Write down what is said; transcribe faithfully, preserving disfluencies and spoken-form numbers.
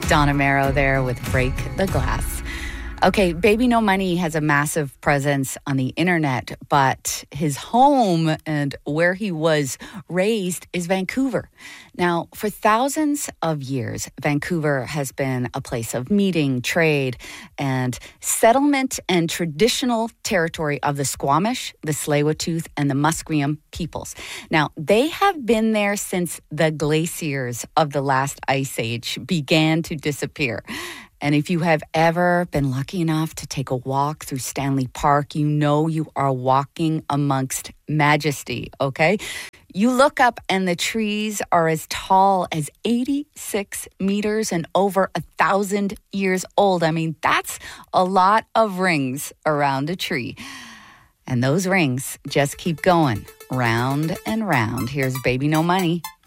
Donna Mero there with Break the Glass. Okay, Baby No Money has a massive presence on the internet, but his home and where he was raised is Vancouver. Now, for thousands of years, Vancouver has been a place of meeting, trade, and settlement and traditional territory of the Squamish, the Tsleil-Waututh, and the Musqueam peoples. Now, they have been there since the glaciers of the last ice age began to disappear. And if you have ever been lucky enough to take a walk through Stanley Park, you know you are walking amongst majesty, okay? You look up and the trees are as tall as eighty-six meters and over a thousand years old. I mean, that's a lot of rings around a tree. And those rings just keep going round and round. Here's Baby No Money.